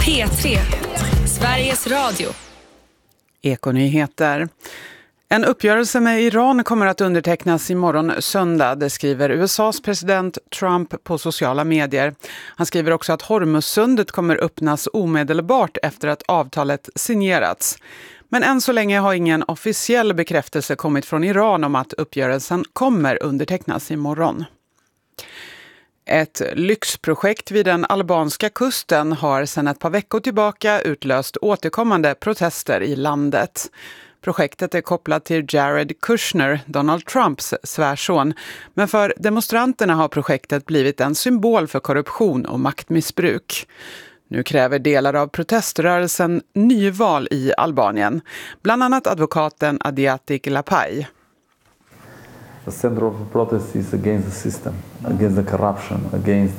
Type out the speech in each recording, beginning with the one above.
P3, Sveriges Radio. Ekonyheter. En uppgörelse med Iran kommer att undertecknas imorgon söndag, det skriver USAs president Trump på sociala medier. Han skriver också att Hormuzsundet kommer öppnas omedelbart efter att avtalet signerats. Men än så länge har ingen officiell bekräftelse kommit från Iran om att uppgörelsen kommer undertecknas imorgon. Ett lyxprojekt vid den albanska kusten har sedan ett par veckor tillbaka utlöst återkommande protester i landet. Projektet är kopplat till Jared Kushner, Donald Trumps svärson. Men för demonstranterna har projektet blivit en symbol för korruption och maktmissbruk. Nu kräver delar av proteströrelsen nyval i Albanien. Bland annat advokaten Adriatic Lapaj. The center of the protest is against the system, against the corruption, against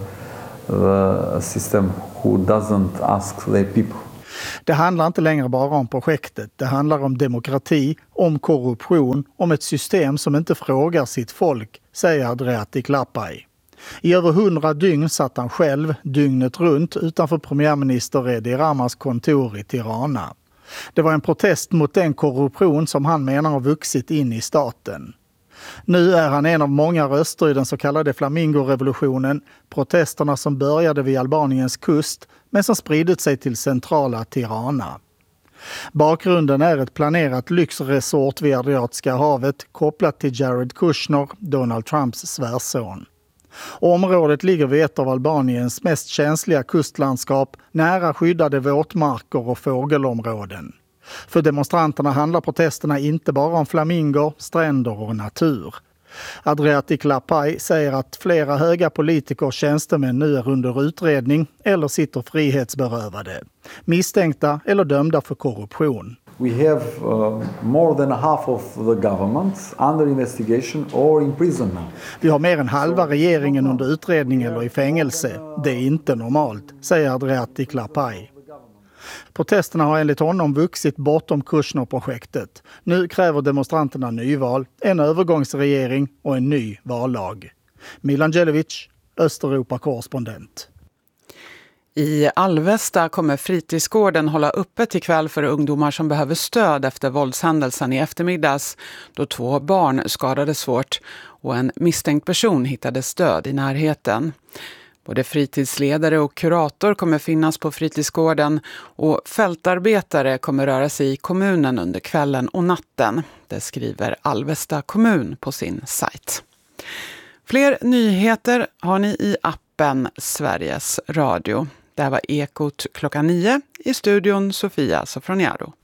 the system who doesn't ask their people. Det handlar inte längre bara om projektet. Det handlar om demokrati, om korruption, om ett system som inte frågar sitt folk, säger Adriatic Lapaj. I över 100 dygn satt han själv, dygnet runt, utanför premiärminister Edi Ramas kontor i Tirana. Det var en protest mot den korruption som han menar har vuxit in i staten. Nu är han en av många röster i den så kallade Flamingo-revolutionen, protesterna som började vid Albaniens kust men som spridit sig till centrala Tirana. Bakgrunden är ett planerat lyxresort vid Adriatiska havet kopplat till Jared Kushner, Donald Trumps svärson. Området ligger vid ett av Albaniens mest känsliga kustlandskap, nära skyddade våtmarker och fågelområden. För demonstranterna handlar protesterna inte bara om flamingor, stränder och natur. Adriatic Lapaj säger att flera höga politiker och tjänstemän nu är under utredning eller sitter frihetsberövade, misstänkta eller dömda för korruption. We have more than half of the government under investigation or imprisonment. Vi har mer än halva regeringen under utredning eller i fängelse. Det är inte normalt, säger Adriatic Lapaj. Protesterna har enligt honom vuxit bortom Kushner-projektet. Nu kräver demonstranterna nyval, en övergångsregering och en ny vallag. Milan Djelevic, Östeuropa-korrespondent. I Alvesta kommer fritidsgården hålla öppet ikväll för ungdomar som behöver stöd efter våldshändelsen i eftermiddags, då 2 barn skadades svårt och en misstänkt person hittades död i närheten. Både fritidsledare och kurator kommer finnas på fritidsgården och fältarbetare kommer röra sig i kommunen under kvällen och natten. Det skriver Alvesta kommun på sin sajt. Fler nyheter har ni i appen Sveriges Radio. Det här var Ekot klockan 9 i studion Sofia Sofroniaro.